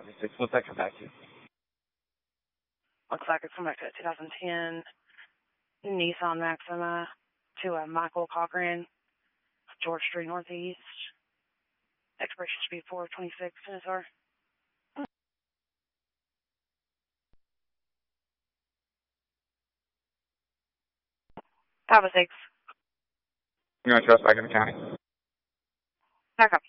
576. What's that come back to? Looks like it's coming back to a 2010 Nissan Maxima to Michael Cochran, George Street Northeast. Expiration should be 4/26, sir. 506. You want to trust back in the county? Back up.